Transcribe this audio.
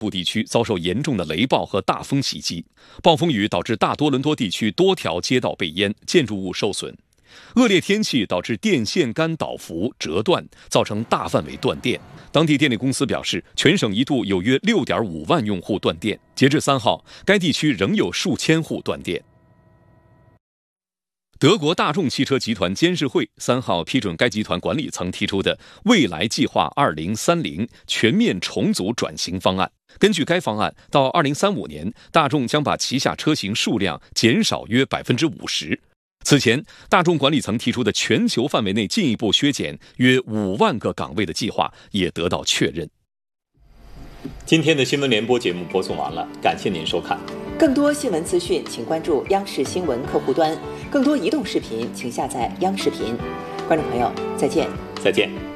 部地区遭受严重的雷暴和大风袭击，暴风雨导致大多伦多地区多条街道被淹，建筑物受损。恶劣天气导致电线杆倒伏折断，造成大范围断电。当地电力公司表示，全省一度有约 6.5 万用户断电。截至3号，该地区仍有数千户断电。德国大众汽车集团监事会3号批准该集团管理层提出的未来计划2030全面重组转型方案。根据该方案，到2035年，大众将把旗下车型数量减少约 50%。此前，大众管理层提出的全球范围内进一步削减约5万个岗位的计划也得到确认。 今天的新闻联播节目播送完了，感谢您收看。 更多新闻资讯，请关注央视新闻客户端。更多移动视频，请下载央视频。观众朋友，再见。 再见。